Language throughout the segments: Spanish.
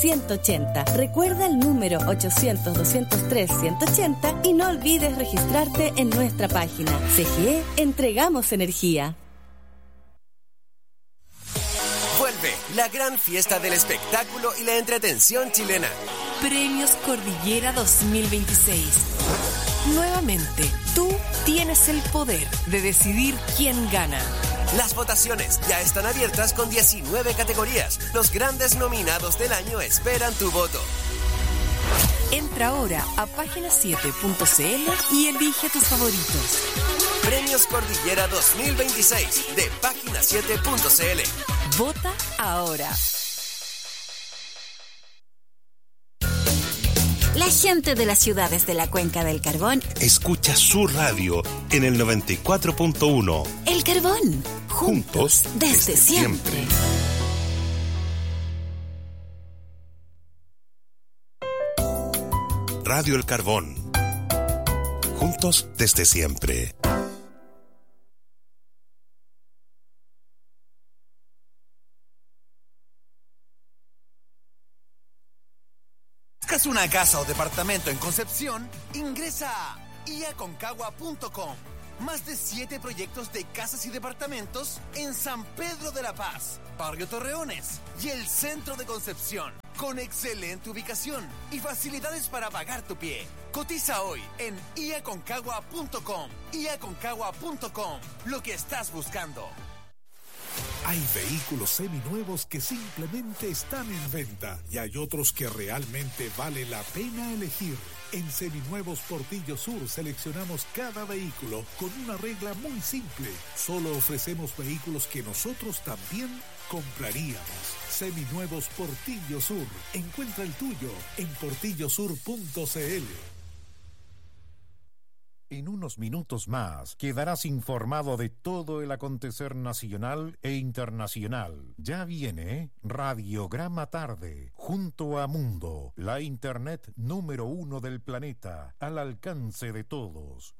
180. Recuerda el número 800-203-180 y no olvides registrarte en nuestra página. CGE, entregamos energía. Vuelve la gran fiesta del espectáculo y la entretención chilena. Premios Cordillera 2026. Nuevamente, tú tienes el poder de decidir quién gana. Las votaciones ya están abiertas con 19 categorías. Los grandes nominados del año esperan tu voto. Entra ahora a página7.cl y elige tus favoritos. Premios Cordillera 2026 de página7.cl. Vota ahora. La gente de las ciudades de la Cuenca del Carbón escucha su radio en el 94.1. El Carbón, juntos desde siempre. Radio El Carbón, juntos desde siempre. ¿Buscas una casa o departamento en Concepción? Ingresa a iaconcagua.com. Más de 7 proyectos de casas y departamentos en San Pedro de la Paz, Barrio Torreones y el centro de Concepción, con excelente ubicación y facilidades para pagar tu pie. Cotiza hoy en iaconcagua.com. iaconcagua.com. Lo que estás buscando. Hay vehículos seminuevos que simplemente están en venta y hay otros que realmente vale la pena elegir. En Seminuevos Portillo Sur seleccionamos cada vehículo con una regla muy simple. Solo ofrecemos vehículos que nosotros también compraríamos. Seminuevos Portillo Sur. Encuentra el tuyo en portillosur.cl. En unos minutos más quedarás informado de todo el acontecer nacional e internacional. Ya viene Radiograma Tarde, junto a Mundo, la internet número 1 del planeta, al alcance de todos.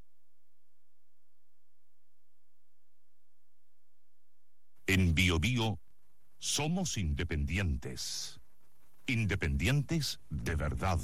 En BioBio somos independientes. Independientes de verdad.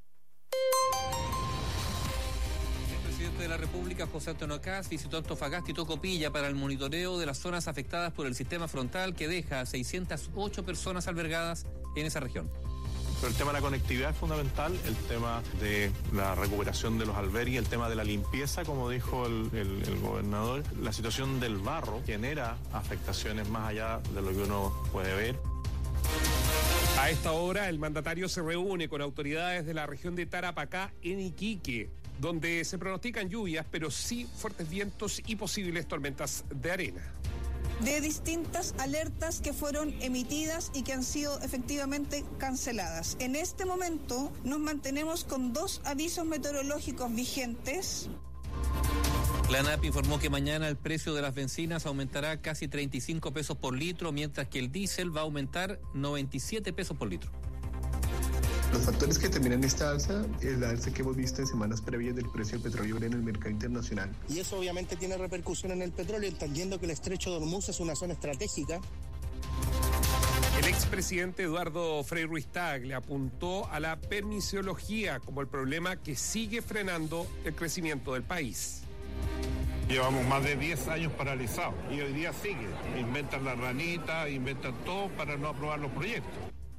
El presidente de la República, José Antonio Kast, visitó Antofagasta y Tocopilla para el monitoreo de las zonas afectadas por el sistema frontal que deja a 608 personas albergadas en esa región. Pero el tema de la conectividad es fundamental, el tema de la recuperación de los albergues, el tema de la limpieza, como dijo el gobernador. La situación del barro genera afectaciones más allá de lo que uno puede ver. A esta hora, el mandatario se reúne con autoridades de la región de Tarapacá en Iquique, donde se pronostican lluvias, pero sí fuertes vientos y posibles tormentas de arena. De distintas alertas que fueron emitidas y que han sido efectivamente canceladas. En este momento nos mantenemos con 2 avisos meteorológicos vigentes. La ANAP informó que mañana el precio de las bencinas aumentará casi 35 pesos por litro, mientras que el diésel va a aumentar 97 pesos por litro. Los factores que determinan esta alza es la alza que hemos visto en semanas previas del precio del petróleo en el mercado internacional. Y eso obviamente tiene repercusión en el petróleo, entendiendo que el estrecho de Hormuz es una zona estratégica. El expresidente Eduardo Frei Ruiz-Tagle apuntó a la permisología como el problema que sigue frenando el crecimiento del país. Llevamos más de 10 años paralizados y hoy día sigue. Inventan la ranita, inventan todo para no aprobar los proyectos.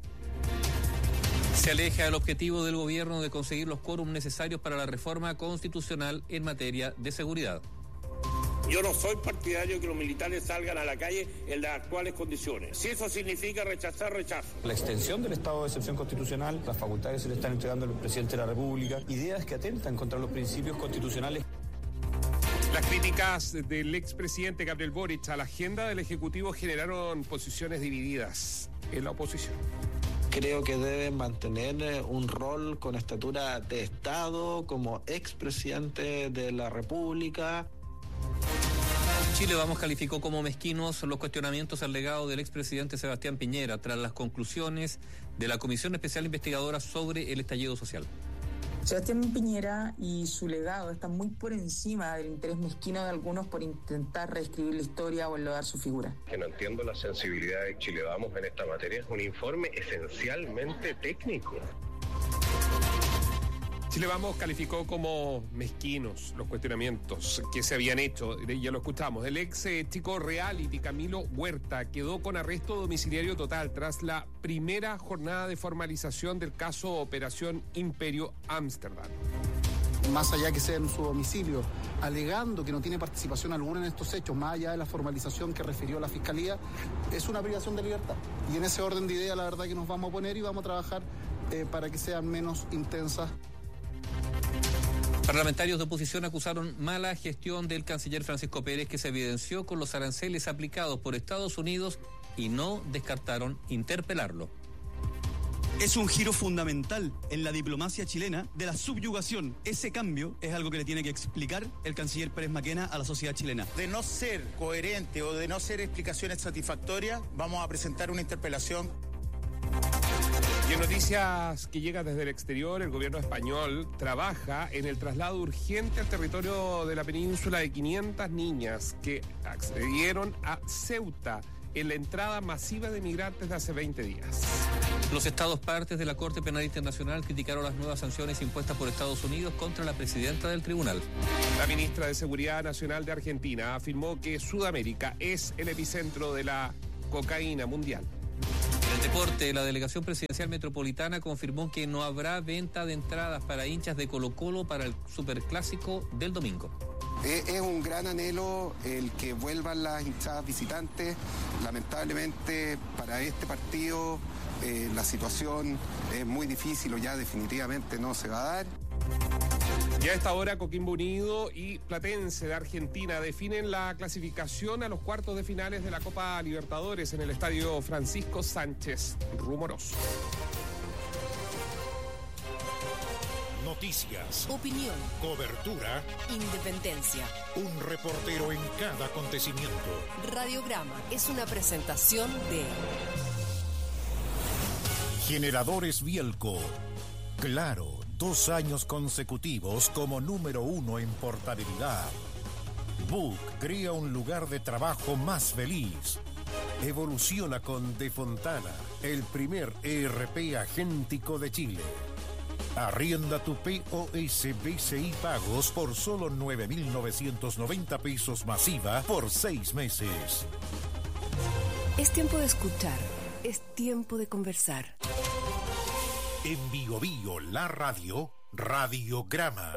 Se aleja el objetivo del gobierno de conseguir los quórums necesarios para la reforma constitucional en materia de seguridad. Yo no soy partidario de que los militares salgan a la calle en las actuales condiciones. Si eso significa rechazar, rechazo. La extensión del estado de excepción constitucional, las facultades se le están entregando al presidente de la República, ideas que atentan contra los principios constitucionales. Las críticas del expresidente Gabriel Boric a la agenda del Ejecutivo generaron posiciones divididas en la oposición. Creo que deben mantener un rol con estatura de Estado como expresidente de la República. Chile Vamos calificó como mezquinos los cuestionamientos al legado del expresidente Sebastián Piñera tras las conclusiones de la Comisión Especial Investigadora sobre el estallido social. Sebastián Piñera y su legado están muy por encima del interés mezquino de algunos por intentar reescribir la historia o enlodar su figura. Que no entiendo la sensibilidad de Chile Vamos en esta materia. Es un informe esencialmente técnico. Chile Vamos calificó como mezquinos los cuestionamientos que se habían hecho, ya lo escuchamos. El ex chico reality Camilo Huerta quedó con arresto domiciliario total tras la primera jornada de formalización del caso Operación Imperio Ámsterdam. Más allá que sea en su domicilio, alegando que no tiene participación alguna en estos hechos, más allá de la formalización que refirió la Fiscalía, es una privación de libertad. Y en ese orden de ideas, la verdad que nos vamos a poner y vamos a trabajar para que sean menos intensas. Parlamentarios de oposición acusaron mala gestión del canciller Francisco Pérez, que se evidenció con los aranceles aplicados por Estados Unidos y no descartaron interpelarlo. Es un giro fundamental en la diplomacia chilena de la subyugación. Ese cambio es algo que le tiene que explicar el canciller Pérez Maquena a la sociedad chilena. De no ser coherente o de no ser explicaciones satisfactorias, vamos a presentar una interpelación. Y en noticias que llegan desde el exterior, el gobierno español trabaja en el traslado urgente al territorio de la península de 500 niñas que accedieron a Ceuta en la entrada masiva de migrantes de hace 20 días. Los estados partes de la Corte Penal Internacional criticaron las nuevas sanciones impuestas por Estados Unidos contra la presidenta del tribunal. La ministra de Seguridad Nacional de Argentina afirmó que Sudamérica es el epicentro de la cocaína mundial. En el deporte, la Delegación Presidencial Metropolitana confirmó que no habrá venta de entradas para hinchas de Colo-Colo para el Superclásico del domingo. Es un gran anhelo el que vuelvan las hinchadas visitantes. Lamentablemente para este partido la situación es muy difícil o ya definitivamente no se va a dar. Y a esta hora Coquimbo Unido y Platense de Argentina definen la clasificación a los cuartos de finales de la Copa Libertadores en el Estadio Francisco Sánchez Rumoroso. Noticias, opinión, cobertura, independencia. Un reportero en cada acontecimiento. Radiograma es una presentación de Generadores Bielco. Claro, 2 años consecutivos como número 1 en portabilidad. Book crea un lugar de trabajo más feliz. Evoluciona con De Fontana, el primer ERP agéntico de Chile. Arrienda tu POS BCI Pagos por solo 9.990 pesos masiva por 6 meses. Es tiempo de escuchar, es tiempo de conversar. En Bio Bio, la radio, Radiograma.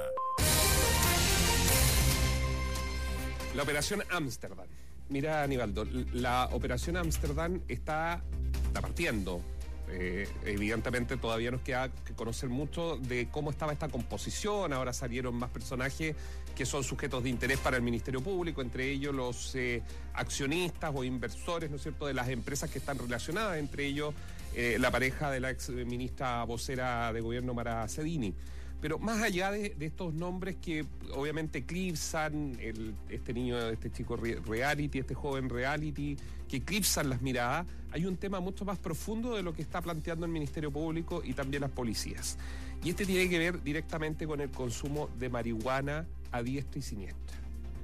La Operación Ámsterdam. Mira, Aníbaldo, la Operación Ámsterdam está partiendo. Evidentemente todavía nos queda que conocer mucho de cómo estaba esta composición. Ahora salieron más personajes que son sujetos de interés para el Ministerio Público, entre ellos los accionistas o inversores, ¿no es cierto?, de las empresas que están relacionadas, entre ellos la pareja de la ex ministra vocera de gobierno Mara Cedini. Pero más allá de estos nombres que obviamente eclipsan este chico reality, este joven reality, que eclipsan las miradas, hay un tema mucho más profundo de lo que está planteando el Ministerio Público y también las policías. Y este tiene que ver directamente con el consumo de marihuana a diestra y siniestra.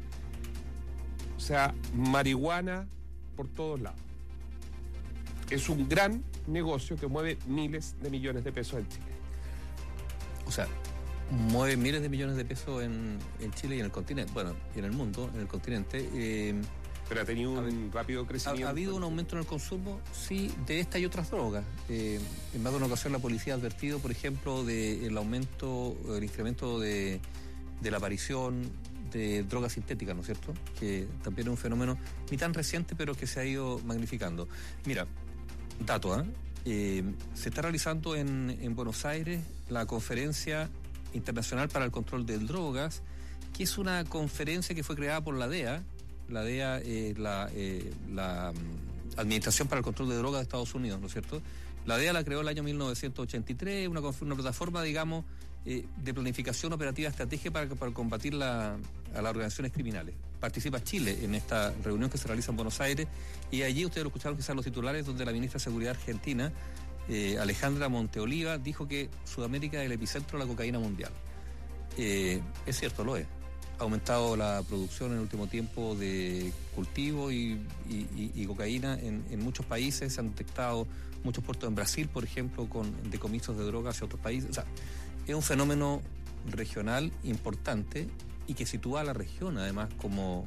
O sea, marihuana por todos lados. Es un gran negocio que mueve miles de millones de pesos en Chile. O sea, mueve miles de millones de pesos en Chile y en el continente, bueno, y en el mundo, en el continente. Pero ha tenido un rápido crecimiento. ¿Ha habido un aumento en el consumo? Sí, de esta y otras drogas. En más de una ocasión la policía ha advertido, por ejemplo, del aumento, el incremento de la aparición de drogas sintéticas, ¿no es cierto? Que también es un fenómeno ni tan reciente, pero que se ha ido magnificando. Mira, dato, se está realizando en Buenos Aires la Conferencia Internacional para el Control de Drogas, que es una conferencia que fue creada por la DEA. La DEA, la Administración para el Control de Drogas de Estados Unidos, ¿no es cierto? La DEA la creó el año 1983, una plataforma, digamos, de planificación operativa estratégica para combatir a las organizaciones criminales. Participa Chile en esta reunión que se realiza en Buenos Aires y allí ustedes lo escucharon quizás los titulares, donde la ministra de Seguridad argentina Alejandra Monteoliva, dijo que Sudamérica es el epicentro de la cocaína mundial. Es cierto, lo es. Ha aumentado la producción en el último tiempo de cultivo y cocaína en muchos países. Se han detectado muchos puertos en Brasil, por ejemplo, con decomisos de drogas hacia otros países. O sea, es un fenómeno regional importante y que sitúa a la región, además, como...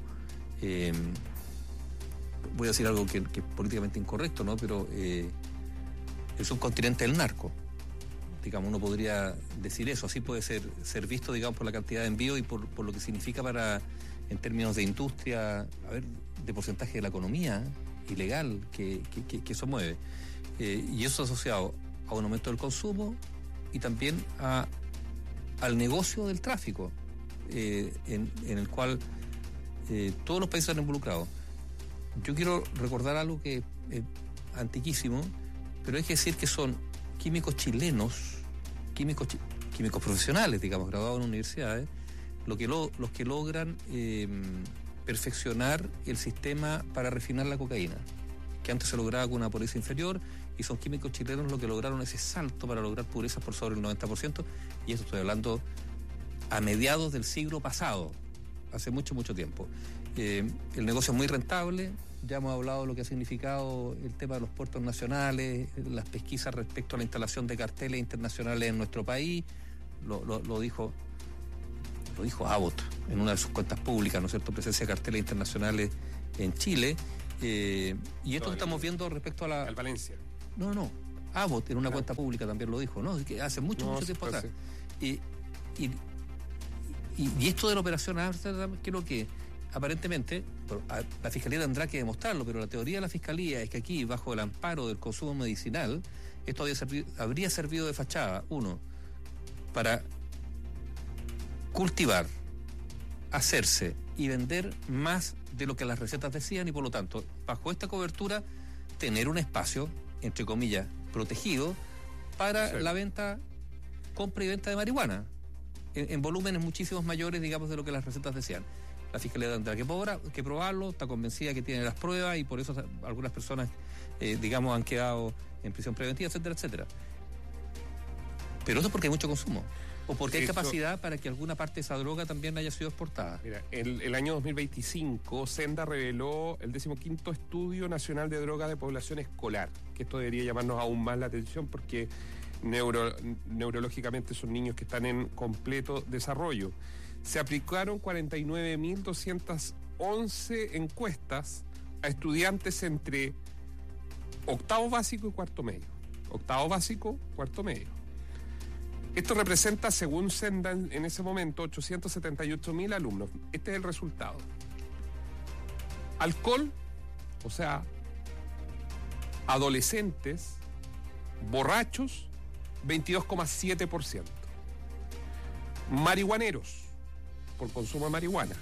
voy a decir algo que es políticamente incorrecto, ¿no? Pero es un continente del narco. Digamos, uno podría decir eso, así puede ser visto, digamos, por la cantidad de envíos y por lo que significa en términos de industria, de porcentaje de la economía ilegal que eso mueve. Y eso asociado a un aumento del consumo y también al negocio del tráfico, en el cual todos los países están involucrados. Yo quiero recordar algo que es antiquísimo, pero hay que decir que son químicos chilenos, químicos profesionales, digamos, graduados en universidades, los que logran perfeccionar el sistema para refinar la cocaína, que antes se lograba con una pureza inferior, y son químicos chilenos los que lograron ese salto para lograr purezas por sobre el 90%, y eso estoy hablando a mediados del siglo pasado, hace mucho, mucho tiempo. El negocio es muy rentable. Ya hemos hablado de lo que ha significado el tema de los puertos nacionales, las pesquisas respecto a la instalación de carteles internacionales en nuestro país. Lo dijo Abbott en una de sus cuentas públicas, ¿no es cierto? Presencia de carteles internacionales en Chile. Y esto que estamos viendo respecto a al Valencia. No. Abbott en una cuenta pública también lo dijo, ¿no? Que hace mucho tiempo atrás. Y esto de la operación Amsterdam, creo que aparentemente, la Fiscalía tendrá que demostrarlo, pero la teoría de la Fiscalía es que aquí, bajo el amparo del consumo medicinal, esto habría servido de fachada, uno, para cultivar, hacerse y vender más de lo que las recetas decían, y por lo tanto, bajo esta cobertura, tener un espacio, entre comillas, protegido para la venta, compra y venta de marihuana, en volúmenes muchísimos mayores, digamos, de lo que las recetas decían. La Fiscalía tendrá que probarlo, está convencida que tiene las pruebas y por eso algunas personas, digamos, han quedado en prisión preventiva, etcétera, etcétera. Pero eso es porque hay mucho consumo, o porque hay capacidad para que alguna parte de esa droga también haya sido exportada. Mira, el año 2025, Senda reveló el 15º Estudio Nacional de Drogas de Población Escolar, que esto debería llamarnos aún más la atención porque neurológicamente son niños que están en completo desarrollo. Se aplicaron 49.211 encuestas a estudiantes entre octavo básico y cuarto medio. Octavo básico, cuarto medio. Esto representa, según Senda, en ese momento, 878.000 alumnos. Este es el resultado. Alcohol, o sea, adolescentes, borrachos, 22,7%. Marihuaneros, por consumo de marihuana,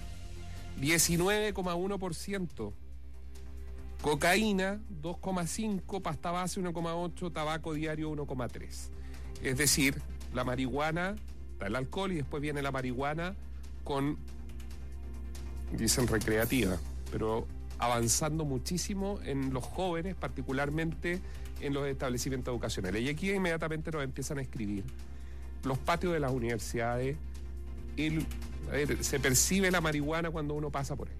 19,1%. Cocaína, 2,5%, pasta base, 1,8%, tabaco diario, 1,3%. Es decir, la marihuana, está el alcohol y después viene la marihuana con, dicen recreativa, pero avanzando muchísimo en los jóvenes, particularmente en los establecimientos educacionales. Y aquí inmediatamente nos empiezan a escribir los patios de las universidades. Se percibe la marihuana cuando uno pasa por ahí.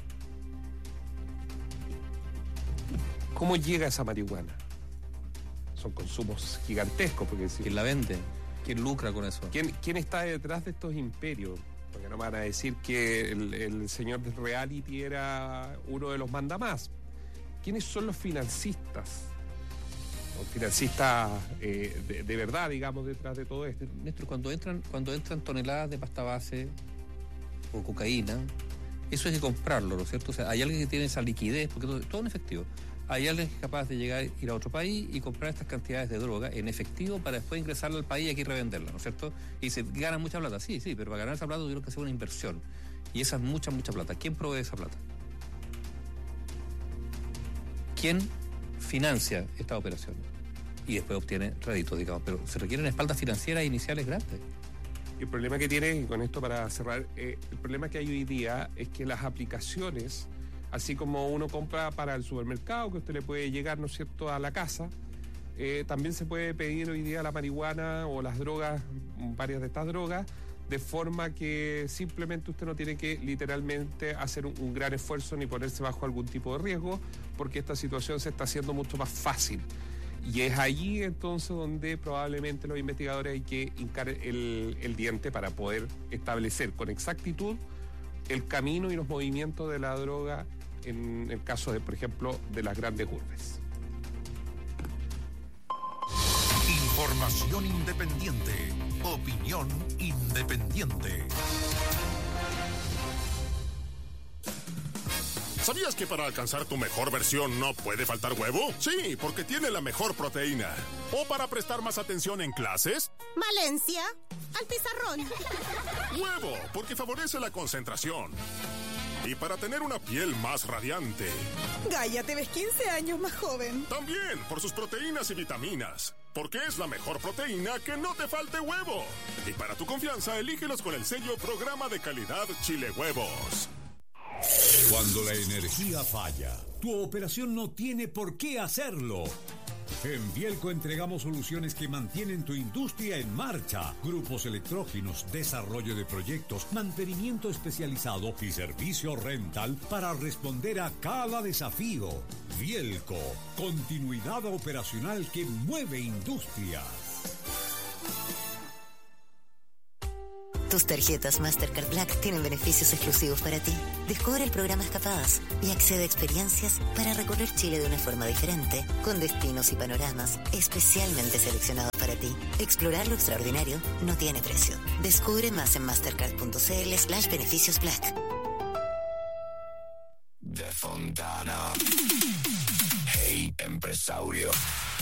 ¿Cómo llega esa marihuana? Son consumos gigantescos, porque ¿quién la vende? ¿Quién lucra con eso? ¿Quién está detrás de estos imperios? Porque no van a decir que el señor del reality era uno de los mandamás. ¿Quiénes son los financistas? Los financistas de verdad, digamos, detrás de todo esto. Néstor, cuando entran toneladas de pasta base o cocaína, eso hay que comprarlo, ¿no es cierto? O sea, hay alguien que tiene esa liquidez, porque todo en efectivo. Hay alguien que es capaz de ir a otro país y comprar estas cantidades de droga en efectivo para después ingresarla al país y aquí revenderla, ¿no es cierto? Y se gana mucha plata, sí, pero para ganar esa plata tuvieron que hacer una inversión. Y esa es mucha plata. ¿Quién provee esa plata? ¿Quién financia estas operaciones? Y después obtiene réditos, digamos, pero se requieren espaldas financieras iniciales grandes. Y el problema que tiene, y con esto para cerrar, el problema que hay hoy día es que las aplicaciones, así como uno compra para el supermercado, que usted le puede llegar, ¿no es cierto?, a la casa, también se puede pedir hoy día la marihuana o las drogas, varias de estas drogas, de forma que simplemente usted no tiene que literalmente hacer un gran esfuerzo ni ponerse bajo algún tipo de riesgo, porque esta situación se está haciendo mucho más fácil. Y es allí entonces donde probablemente los investigadores hay que hincar el diente para poder establecer con exactitud el camino y los movimientos de la droga en el caso de, por ejemplo, de las grandes urbes. Información independiente. Opinión independiente. ¿Sabías que para alcanzar tu mejor versión no puede faltar huevo? Sí, porque tiene la mejor proteína. ¿O para prestar más atención en clases? Valencia, al pizarrón. Huevo, porque favorece la concentración. Y para tener una piel más radiante. Gaia, te ves 15 años más joven. También por sus proteínas y vitaminas. Porque es la mejor proteína que no te falte huevo. Y para tu confianza, elígelos con el sello Programa de Calidad Chile Huevos. Cuando la energía falla, tu operación no tiene por qué hacerlo. En Bielco entregamos soluciones que mantienen tu industria en marcha. Grupos electrógenos, desarrollo de proyectos, mantenimiento especializado y servicio rental para responder a cada desafío. Bielco, continuidad operacional que mueve industrias. Tus tarjetas Mastercard Black tienen beneficios exclusivos para ti. Descubre el programa Escapadas y accede a experiencias para recorrer Chile de una forma diferente, con destinos y panoramas especialmente seleccionados para ti. Explorar lo extraordinario no tiene precio. Descubre más en mastercard.cl/beneficios Black. De Fontana. Hey, empresario.